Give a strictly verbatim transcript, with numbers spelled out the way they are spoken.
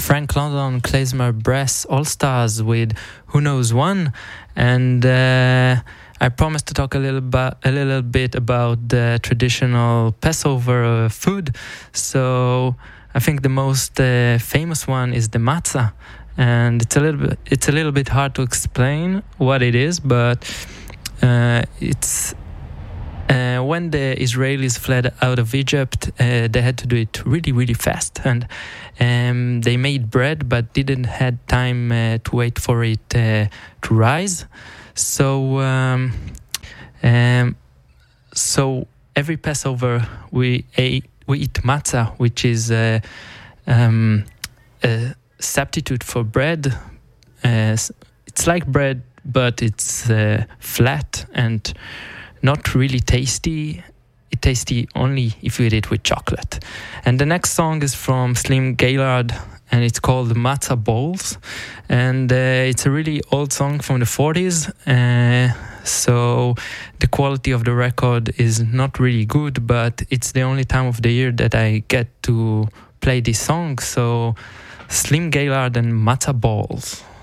Frank London, Klezmer Brass All-Stars with Who Knows One. And uh, I promised to talk a little, ba- a little bit about the traditional Passover uh, food. So I think the most uh, famous one is the matzah. And it's a little bit, it's a little bit hard to explain what it is, but uh, it's uh, when the Israelis fled out of Egypt, uh, they had to do it really, really fast, and um, they made bread, but didn't had time uh, to wait for it uh, to rise. So, um, um, so every Passover we ate, we eat matzah, which is uh, um, a substitute for bread. Uh, it's like bread, but it's uh, flat and not really tasty. It's tasty only if you eat it with chocolate. And the next song is from Slim Gaillard, and it's called Matzah Bowls. And uh, it's a really old song from the forties. Uh, so the quality of the record is not really good, but it's the only time of the year that I get to play this song. So Slim Gaillard and Matzah Balls.